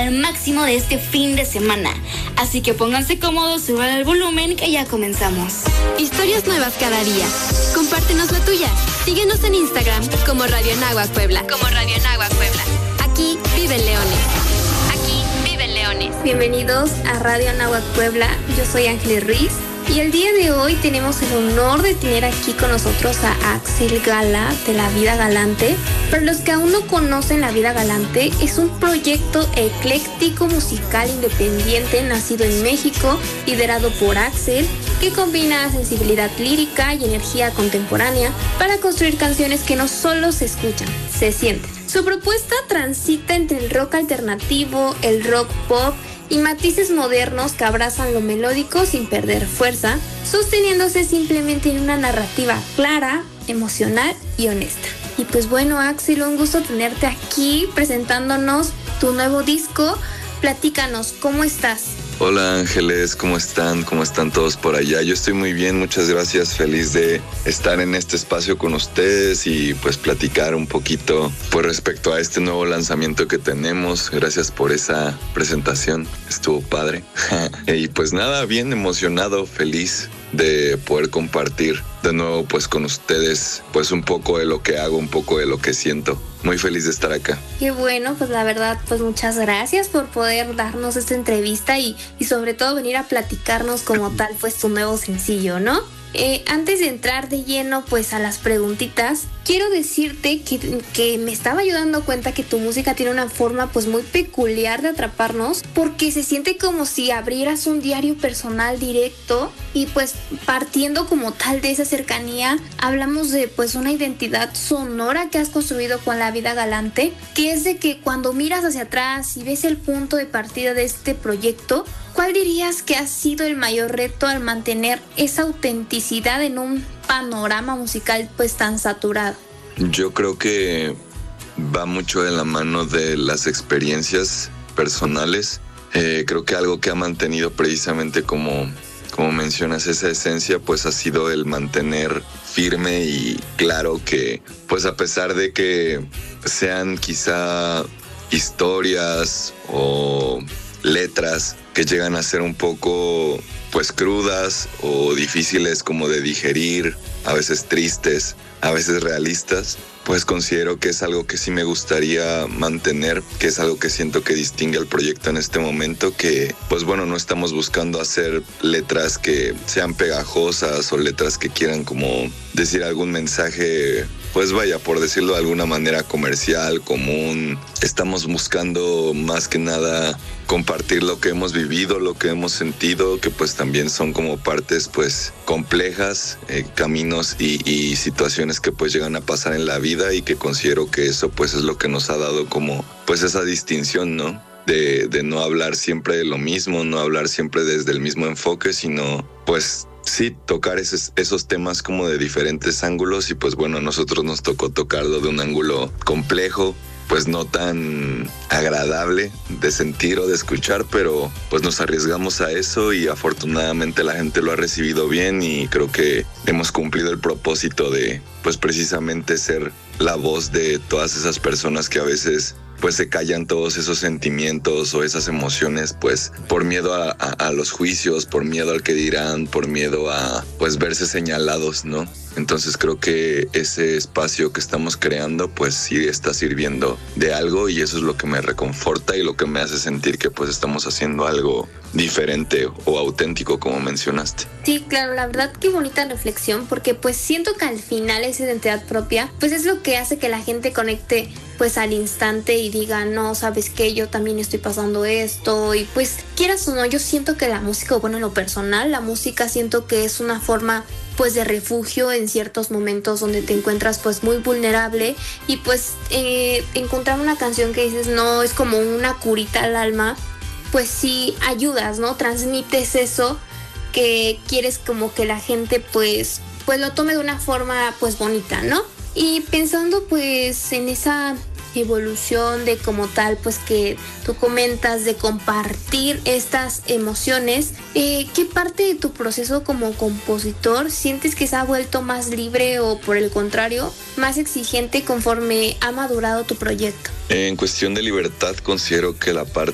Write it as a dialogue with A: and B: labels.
A: al máximo de este fin de semana. Así que pónganse cómodos, suban el volumen que ya comenzamos.
B: Historias nuevas cada día. Compártenos la tuya. Síguenos en Instagram como Radio Anáhuac Puebla. Aquí viven leones.
C: Bienvenidos a Radio Anáhuac Puebla. Yo soy Ángeles Ruiz. Y el día de hoy tenemos el honor de tener aquí con nosotros a Axel Gala de La Vida Galante. Para los que aún no conocen La Vida Galante, es un proyecto ecléctico musical independiente nacido en México, liderado por Axel, que combina sensibilidad lírica y energía contemporánea para construir canciones que no solo se escuchan, se sienten. Su propuesta transita entre el rock alternativo, el rock pop y matices modernos que abrazan lo melódico sin perder fuerza, sosteniéndose simplemente en una narrativa clara, emocional y honesta. Y pues bueno, Axel, un gusto tenerte aquí presentándonos tu nuevo disco. Platícanos, ¿cómo estás?
D: Hola Ángeles, ¿cómo están? ¿Cómo están todos por allá? Yo estoy muy bien, muchas gracias, feliz de estar en este espacio con ustedes y pues platicar un poquito pues respecto a este nuevo lanzamiento que tenemos. Gracias por esa presentación, estuvo padre. Y pues nada, bien emocionado, feliz de poder compartir de nuevo pues con ustedes pues un poco de lo que hago, un poco de lo que siento. Muy feliz de estar acá.
C: Qué bueno, pues la verdad, pues muchas gracias por poder darnos esta entrevista y sobre todo venir a platicarnos como tal pues tu nuevo sencillo, ¿no? Antes de entrar de lleno pues a las preguntitas, quiero decirte que me estaba yo dando cuenta que tu música tiene una forma pues muy peculiar de atraparnos, porque se siente como si abrieras un diario personal directo y pues partiendo como tal de esa cercanía, hablamos de pues una identidad sonora que has construido con La Vida Galante, que es de que cuando miras hacia atrás y ves el punto de partida de este proyecto, ¿cuál dirías que ha sido el mayor reto al mantener esa autenticidad en un panorama musical pues tan saturado?
D: Yo creo que va mucho de la mano de las experiencias personales. Creo que algo que ha mantenido precisamente como mencionas esa esencia pues ha sido el mantener firme y claro que pues a pesar de que sean quizá historias o letras que llegan a ser un poco pues crudas o difíciles como de digerir, a veces tristes, a veces realistas, pues considero que es algo que sí me gustaría mantener, que es algo que siento que distingue al proyecto en este momento, que pues bueno, no estamos buscando hacer letras que sean pegajosas o letras que quieran como decir algún mensaje, pues vaya, por decirlo de alguna manera comercial, común. Estamos buscando más que nada compartir lo que hemos vivido, lo que hemos sentido, que pues también son como partes pues complejas, caminos y situaciones que pues llegan a pasar en la vida y que considero que eso pues es lo que nos ha dado como pues esa distinción, ¿no? De no hablar siempre de lo mismo, no hablar siempre desde el mismo enfoque, sino pues sí, tocar esos temas como de diferentes ángulos y pues bueno, a nosotros nos tocó tocarlo de un ángulo complejo, pues no tan agradable de sentir o de escuchar, pero pues nos arriesgamos a eso y afortunadamente la gente lo ha recibido bien y creo que hemos cumplido el propósito de pues precisamente ser la voz de todas esas personas que a veces pues se callan todos esos sentimientos o esas emociones pues por miedo a los juicios, por miedo al que dirán, por miedo a pues verse señalados, ¿no? Entonces creo que ese espacio que estamos creando pues sí está sirviendo de algo y eso es lo que me reconforta y lo que me hace sentir que pues estamos haciendo algo diferente o auténtico como mencionaste.
C: Sí, claro, la verdad qué bonita reflexión, porque pues siento que al final esa identidad propia pues es lo que hace que la gente conecte pues al instante y diga, no, ¿sabes qué? Yo también estoy pasando esto y pues quieras o no, yo siento que la música, bueno, en lo personal, la música siento que es una forma pues de refugio en ciertos momentos donde te encuentras pues muy vulnerable y pues encontrar una canción que dices, no, es como una curita al alma, pues sí ayudas, ¿no? Transmites eso que quieres como que la gente pues lo tome de una forma pues bonita, ¿no? Y pensando pues en esa evolución de como tal, pues que tú comentas de compartir estas emociones, ¿qué parte de tu proceso como compositor sientes que se ha vuelto más libre o por el contrario más exigente conforme ha madurado tu proyecto?
D: En cuestión de libertad considero que la parte